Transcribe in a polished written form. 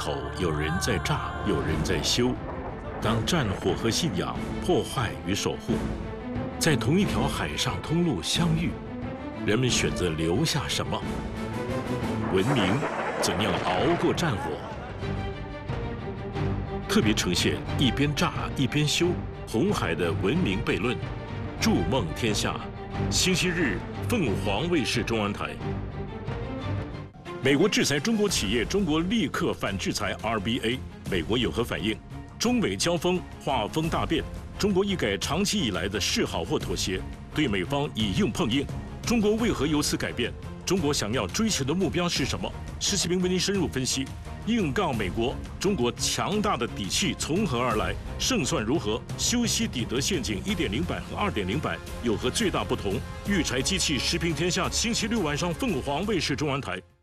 口有人在炸，有人在修。当战火和信仰、破坏与守护，在同一条海上通路相遇，人们选择留下什么？文明怎样熬过战火？特别呈现一边炸一边修，红海的文明悖论。筑梦天下，星期日凤凰卫视中文台。美国制裁中国企业，中国立刻反制裁 RBA， 美国有何反应？中美交锋，画风大变。中国一改长期以来的示好或妥协，对美方以硬碰硬。中国为何由此改变？中国想要追求的目标是什么？施启明为您深入分析。硬杠美国，中国强大的底气从何而来？胜算如何？修昔底德陷阱1.0版和2.0版有何最大不同？育柴机器时评天下，星期六晚上凤凰卫视中文台。